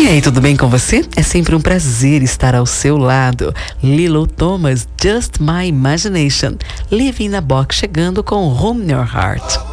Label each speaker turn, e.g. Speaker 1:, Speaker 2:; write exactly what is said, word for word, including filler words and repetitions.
Speaker 1: E aí, tudo bem com você? É sempre um prazer estar ao seu lado. Lilo Thomas, Just My Imagination. Living in a Box, chegando com Home in Your Heart.